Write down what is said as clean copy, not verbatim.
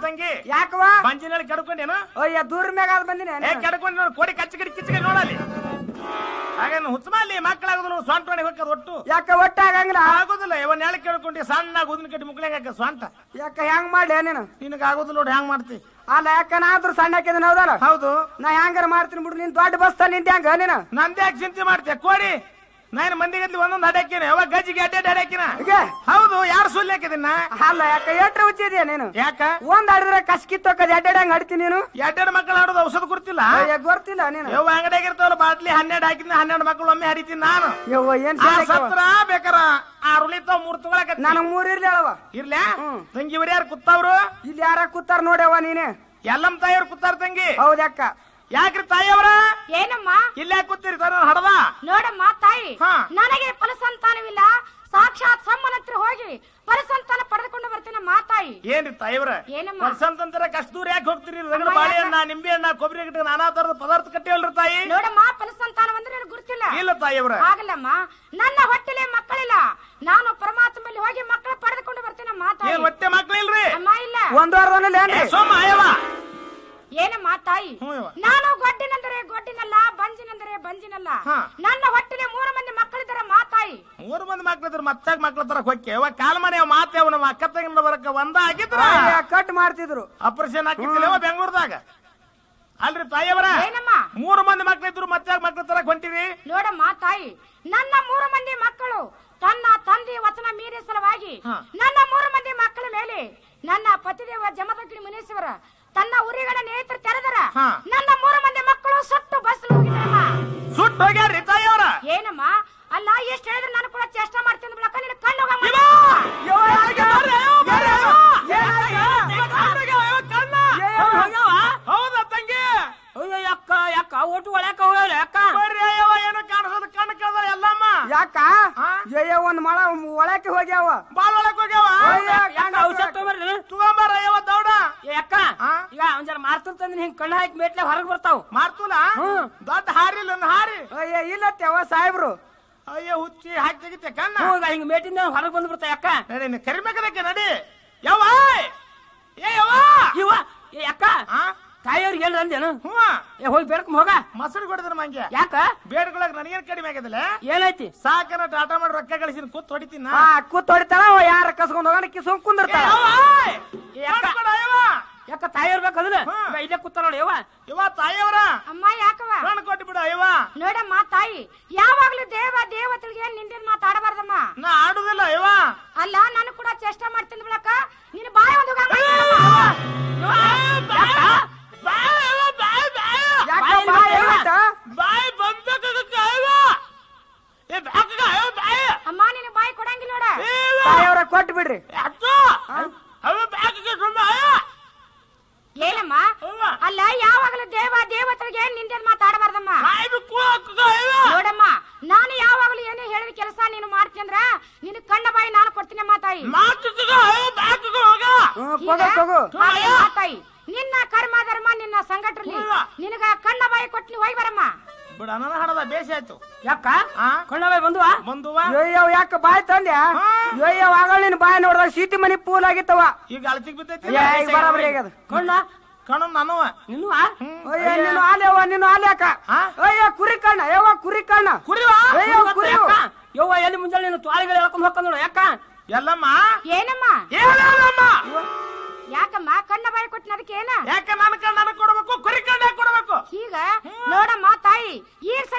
ತಂಗಿ ಯಾಕವ ಬಂಜಿನಲ್ಲಿ ಕೆಡ್ಕೊಂಡೇನು ಅಯ್ಯ ದೂರ ಮ್ಯಾಗ ಬಂದಿನಿ ಕೆಡ್ಕೊಂಡು ನೋಡು ಕೋಡಿ ಕಿಚ್ಚಗಡಿ ನೋಡಲಿ ಹಾಗೇನು ಹುಚ್ಚಮಲ್ಲಿ ಮಕ್ಕಳಾಗುದು ಸ್ವಂಟ ಹೋಗ್ತದ ಒಟ್ಟು ಯಾಕ ಒಟ್ಟ ಆಗಂಗಿಲ್ಲ ಆಗುದಿಲ್ಲ ಇವನ್ ಹೇಳಿ ಕೇಳ್ಕೊಂಡಿ ಸಣ್ಣ ಉದಿನ ಕಟ್ಟಿ ಮುಕ್ಳಂಗ ಸ್ವಂಟ ಯಾಕ ಹೆಂಗ್ ಮಾಡ್ಲಿ ನೀನು ನಿನಗ ಆಗುದಿಲ್ಲ ನೋಡಿ ಹೆಂಗ್ ಮಾಡ್ತಿ ಅಲ್ಲ ಯಾಕ ನಾ ಆದ್ರೂ ಸಣ್ಣ ಹಾಕಿದೀನಿ ಹೌದಲ್ಲ ಹೌದು ನಾ ಹೆಂಗಾರ ಮಾಡ್ತೀನಿ ಬಿಡು ನೀನ್ ದೊಡ್ಡ ಬಸ್ತ ನಿಂತ ಹೆಂಗ ನೀನು ನಂದೇ ಯಾಕೆ ಚಿಂತೆ ಮಾಡ್ತೀಯ ಕೋಡಿ ನಾನು ಮಂದಿಗಲ್ಲಿ ಒಂದೊಂದು ಅಡ್ಯಾಕಿನ ಯಾವಾಗ ಗಜ್ಜಿಗೆ ಅಡ್ಡಾಕಿನ ಹೀಗೆ ಹೌದು ಯಾರು ಸುಳ್ಳು ಹಾಕಿದಿನ ಅಲ್ಲ ಯಾಕ ಎಟ್ರ ಹುಚ್ಚಿದ್ಯಾ ನೀನು ಯಾಕ ಒಂದ್ ಆಡಿದ್ರೆ ಕಸ್ಕಿತ್ತೋಕದ್ ಎಡ್ಡೆಡಂಗ್ ಆಡ್ತೀನಿ ನೀನು ಎರಡೆರಡು ಮಕ್ಕಳು ಆಡೋದು ಔಷಧ ಕೊಡ್ತಿಲ್ಲ ಗೊತ್ತಿಲ್ಲ ನೀನು ಯಾವ ಅಂಗಡಿಯಾಗಿರ್ತಾವಲ್ಲ ಬಾಟ್ಲಿ 12 ಹಾಕಿದ್ನ 12 ಮಕ್ಕಳು ಒಮ್ಮೆ ಹರಿತೀನಿ ನಾನು ಯವ್ವ ಏನ್ ಸತ್ರ ಬೇಕಾರ 6 ಉಳಿತಾವ 3 ತಗೊಳಕ ನನಗ್ 3 ಇರ್ಲಿ ಅಳವ ಇರ್ಲ್ಯಾ ತಂಗಿ ಇವ್ರು ಯಾರು ಕೂತಾವ್ರು ಇಲ್ಲಿ ಯಾರ ಕೂತಾರ ನೋಡ್ಯವ ನೀನೆ ಎಲ್ಲಮ್ಮ ತಾಯಿಯವ್ರು ಕೂತಾರ ತಂಗಿ ಹೌದಕ್ಕ ಯಾಕ್ರಿ ತಾಯಿಯವರ ಏನಮ್ಮ ಇಲ್ಲೇ ಕೂತಿರಿ ಹಡದ ನೋಡಮ್ಮ ತಾಯಿ ನನಗೆ ಫಲಸಂತಾನವಿಲ್ಲ ಸಾಕ್ಷಾತ್ ಸಮ್ಮನ ಹತ್ರ ಹೋಗಿ ಫಲಸಂತಾನ ಪಡೆದುಕೊಂಡು ಬರ್ತೀನಿ ಮಾತಾಯಿ ಏನ್ರಿ ತಾಯಿಯವರ ಏನಮ್ಮ ಫಲಸಂತಾನ ಕಷ್ಟ ದೂರ ಯಾಕೆ ಹೋಗ್ತೀರಿ ರಗಡ ಬಾಳೆಹಣ್ಣ ನಿಂಬೆ ಹಣ್ಣ ಕೊಬ್ಬರಿ ಗಿಡ ನಾನಾ ತರದ ಪದಾರ್ಥ ಕಟ್ಟಿವಲ್ರಿ ತಾಯಿ ನೋಡಮ್ಮ ಫಲಸಂತಾನ ಅಂದ್ರೆ ನನಗೆ ಗುರುತಿಲ್ಲ ಇಲ್ಲ ತಾಯಿಯವರ ಆಗಲ್ಲಮ್ಮ ನನ್ನ ಹೊಟ್ಟೆಲೆ ಮಕ್ಕಳಿಲ್ಲ ನಾನು ಪರಮಾತ್ಮಲ್ಲಿ ಹೋಗಿ ಮಕ್ಕಳ ಪಡೆದುಕೊಂಡು ಬರ್ತೀನಿ ಮಾತಾಯಿ ಏನ್ ಹೊಟ್ಟೆ ಮಕ್ಕಳಿಲ್ರಿ ಅಮ್ಮ ಇಲ್ಲ ಒಂದ್ ವಾರದಲ್ಲಿ ಸೋಮ ಅಯ್ಯವ ಏನಮ್ಮ ತಾಯಿ ನಾನು ಗೊಡ್ಡಿನಂದರೆ ಗೊಡ್ಡಿನಲ್ಲ ಬಂಜಿನಂದರೆ ಬಂಜಿನಲ್ಲ ನನ್ನ ಹೊಟ್ಟೆಲೆ 3 ಮಂದಿ ಮಕ್ಕಳಿದ್ದಾರೆ ಮಾತಾಯಿ 3 ಮಂದಿ ಮಕ್ಕಳಿದ್ರು ಮತ್ತಾಗ ಮಕ್ಕಳ ತರ ಹೊಕ್ಕೆ ಅವ ಕಾಲ್ ಮನೆ ಮಾತೆ ಅವನ ಅಕ್ಕ ತಂಗಿನ ಬರಕ ಒಂದ ಆಗಿದ್ರ ಕಟ್ ಮಾಡ್ತಿದ್ರು ಆಪರೇಷನ್ ಹಾಕಿದ್ದಿಲ್ಲ ಬೆಂಗಳೂರದಾಗ ಅಲ್ರಿ ತಾಯಿಯವರ 3 ಮಂದಿ ಮಕ್ಕಳಿದ್ರು ಮತ್ತಾಗ ಮಕ್ಕಳ ತರ ಹೊಂಟಿರಿ ನೋಡಮ್ಮ ತಾಯಿ ನನ್ನ 3 ಮಂದಿ ಮಕ್ಕಳು ತನ್ನ ತಂದೆ ವಚನ ಮೀರಿ ಸಲುವಾಗಿ ನನ್ನ 3 ಮಂದಿ ಮಕ್ಕಳ ಮೇಲೆ ನನ್ನ ಪತಿದೇವ ಜಮದಗ್ನಿ ಮುನೀಶ್ವರ ತನ್ನ ಉರಿಗಳ ನೇತ್ರ ತೆರೆದರ ನನ್ನ 3 ಮಂದಿ ಮಕ್ಕಳು ಸುಟ್ಟು ಬಸ್ ಹೋಗಿದ್ರಮ್ಮ ಸುಟ್ಟು ಹೋಗ್ಯಾರ್ರಿ ತಾಯಿಯವರ ಏನಮ್ಮ ಅಲ್ಲ ಎಷ್ಟು ಹೇಳಿದ್ರೆ ನಾನು ಕೂಡ ಚೇಷ್ಟೆ ಮಾಡ್ತೀನಿ ಬಿಡಕ ನಿನ್ನ ಕಣ್ಣು ಹೌದಾ ತಂಗಿ ಯಾಕ ಯಾಕ ಒಟ್ಟು ಒಳಕ ಹೋಗ್ಯಾರ ಯಾಕ ಏನು ಕಾಣಿಸೋದು ಕಣ್ಣು ಕಳ್ದ ಎಲ್ಲಮ್ಮ ಯಾಕ ಜಯ ಒಂದ್ ಮಳ ಒಳಕ್ಕೆ ಹೋಗ್ಯಾವ ಬಾಲ್ ಒಳಕ್ ಹೋಗ್ಯಾವ ಔಷಧ ತಗೊಂಬಾರ ದೌಡ ಯಾಕ ಈಗ ಒಂದ್ ಜರ ಮಾರ್ತಂದ್ರೆ ಹಿಂಗ್ ಕಣ್ಣ ಹಾಕಿ ಮೇಟ್ಲೆ ಹೊರಗ್ ಬರ್ತಾವ ಮಾರ್ತುಲ ದೊಡ್ಡ ಹಾರಿಲ್ಲ ಹಾರಿ ಅಯ್ಯ ಇಲ್ಲತ್ತವ ಸಾಹೇಬ್ರು ಅಯ್ಯ ಹುಚ್ಚಿ ಹಾಕಿ ತೆಗಿತೆ ಕಣ್ಣ ಹಿಂಗ್ ಮೇಟಿಂದ ಹೊರಗ್ ಬಂದ್ ಬಿಡ್ತಾ ಯಾಕ ನಡಿ ಕರಿಬೇಕದಕ್ಕೆ ನಡಿ ಯಾವ ಏ ಇವ ಯಾಕ ತಾಯಿಯವ್ರಿಗೆ ಏನ್ ಅಂದೇನು ಹೋಗಿ ಬೇಡ್ಕೊಂಡ್ ಹೋಗ ಮೊಸರು ಕೊಡಿದ್ರ ಮಂಗೆ ಯಾಕ ಬೇಡ್ಕೊಳಕ್ ನನಗೇನ್ ಕಡಿಮೆ ಆಗಿದಲ್ಲ ಏನೈತಿ ಸಾಕನ ಟಾಟಾ ಮಾಡಿ ರೊಕ್ಕ ಗಳಿಸಿನ ಕೂತ್ ಹೊಡಿತೀನ ಕೂತ್ ಹೊಡಿತಾಳ ಯಾರ ಕಸ್ಕೊಂಡ್ ಹೋಗೋಣ ಸುಮ್ ಕುಂದಿರ್ತಾಳ ಯಾಕ ತಾಯಿಯವ್ರ ಬೇಕಂದ್ರ ಇಲ್ಲೇ ಕೂತಾರ ನೋಡಿ ಇವ ತಾಯಿಯವರ ಅಮ್ಮ ಯಾಕವ ಕಣ್ ಕೊಟ್ಟು ಬಿಡು ಅಯ್ಯವ ನೋಡಮ್ಮ ತಾಯಿ ಯಾವಾಗ್ಲೂ ದೇವತೆಗಳಿಗೆ ನಿಂದಿನ ಮಾತಾಡಬಾರ್ದಮ್ಮ ನಾ ಆಡುದಿಲ್ಲ ಅಯ್ಯವ ಅಲ್ಲ ನಾನು ಕೂಡ ಚೇಷ್ಟೆ ಮಾಡ್ತೀನಿ ಬಿಡಕ ನೀನು ಬಾಯ ಒಂದು ಬಾಯಿ ಬಂದ ಅಮ್ಮ ನೀನು ಬಾಯಿ ಕೊಡಂಗಿಲ್ಲ ನೋಡ ತಾಯಿಯವ್ರ ಕೊಟ್ಟು ಬಿಡ್ರಿ ಏನಮ್ಮ ಅಲ್ಲ ಯಾವಾಗಲೂ ದೇವತೆಗಳಿಗೆ ನಿಂದೇನ್ ಮಾತಾಡಬಾರ್ದಮ್ಮ ನೋಡಮ್ಮ ನಾನು ಯಾವಾಗಲೂ ಏನೇ ಹೇಳಿದ ಕೆಲಸ ನೀನು ಮಾಡ್ತೀನಿ ಅಂದ್ರ ನಿನ್ ಕಣ್ಣ ಬಾಯಿ ನಾನು ಕೊಡ್ತೀನಿ ಮಾತಾಯಿ ಮಾತಾಯಿ ನಿನ್ನ ಕರ್ಮ ಧರ್ಮ ನಿನ್ನ ಸಂಘಟನೆ ನಿನಗ ಕಣ್ಣ ಬಾಯಿ ಕೊಟ್ಟು ಹೋಗಿ ಬರಮ್ಮ ಬಿಡ ನನ್ನ ಹಣದ ಬೇಸಿ ಆಯ್ತು ಯಾಕ ಕಣ್ಣವೇ ಬಂದುವ ಯಾಕ ಬಾಯ್ ತಂದ್ಯಾ ಆಗಳ ನಿನ್ ಬಾಯ್ ನೋಡ್ದಾಗ ಸೀಟಿ ಮನಿ ಪೂಲ್ ಆಗಿತ್ತವ ಈಗ ಅಳತಿಗ್ ಬಿದ್ದೈತಿ ಬರಾಬರಿ ಆಗ್ಯದ ಕಣ್ಣ ನಾನು ನೀನು ಆಲ್ಯವ ನೀನು ಆಲ್ಯಾಕ ಅಯ್ಯ ಕುರಿ ಕಣ್ಣ ಯವ್ವ ಕುರಿ ಕಣ್ಣ ಕುರಿ ಯವ್ವ ಎಲ್ಲಿ ಮುಂಜಾನೆ ನೀನು ತ್ವಾಳಿಗಳು ಹೇಳ್ಕೊಂಡ್ ಹೋಗ್ಕೊಂಡ್ ನೋಡ ಯಾಕ ಎಲ್ಲಮ್ಮ ಏನಮ್ಮ ಯಾಕಮ್ಮ ಕಣ್ಣ ಬಾಯಿ ಕೊಟ್ಟಿನ ಅದಕ್ಕೆ ಏನ ಯಾಕ ನನ್ನ ಕಣ್ಣ